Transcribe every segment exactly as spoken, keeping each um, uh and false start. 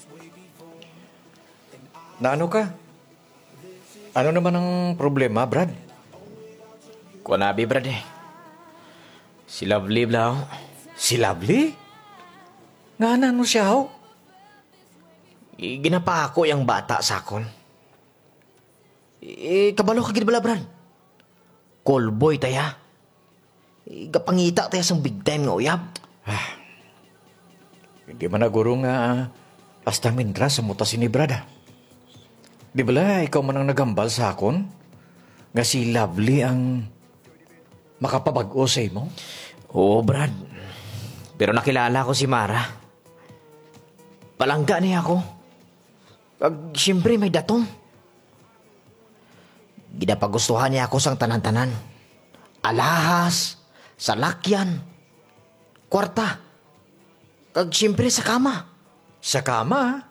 Naano ka? Ano naman ang problema, Brad? Kuanabi, Brad eh. Si Lovely bla. Si Lovely? Nga ano siya, ho? I, ginapa ako yung bata sa akon. Eh, kabalo ka gid bala, Brad. Callboy taya. Eh, gapangita taya sang big time nga uyab. Hindi man naguro nga hasta mindra sa mutas ni Brad, ah. Di bala, ikaw man ang nagambal sa akon? Nga si Lovely ang makapabag-o sa mo? Oo, Brad. Pero nakilala ko si Mara. Palangga niya ako. Ag, siyempre may datong. Ginapagustuhan niya ako sang tanan-tanan. Alahas, salakyan, kwarta. Kag siyempre sa kama. Sa kama?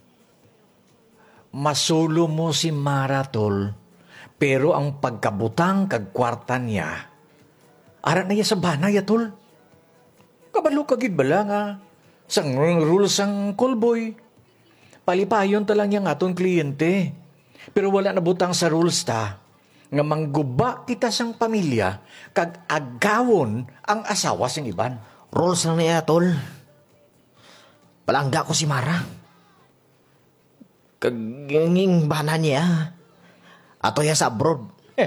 Masulo mo si Mara, tol. Pero ang pagkabutang kag kwarta niya, ara na iya sa banay, tol. Kabalo ka gid bala nga sang rules ang callboy. Palipayon ta lang yang aton kliyente. Pero wala na butang sa rules ta nga mangguba kita sang pamilya kag agawon ang asawa sing iban. Rules lang niya, tol. Palangga ko si Mara. Kag nging bana niya. Ato ya sa abroad.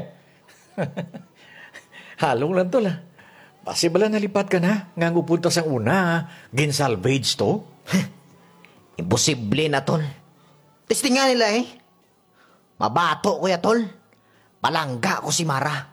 Halong lang tol, ah. Basi bala nalipat ka na nga upunta sang una, ginsalvage to. Imposible na, tol. Testing nga nila eh. Mabato ko ya, tol. Palangga ko si Mara.